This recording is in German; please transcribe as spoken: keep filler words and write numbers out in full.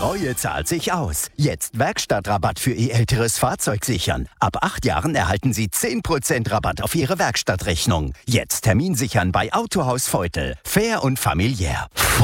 Reue zahlt sich aus. Jetzt Werkstattrabatt für Ihr älteres Fahrzeug sichern. Ab acht Jahren erhalten Sie zehn Prozent Rabatt auf Ihre Werkstattrechnung. Jetzt Termin sichern bei Autohaus Feutel. Fair und familiär.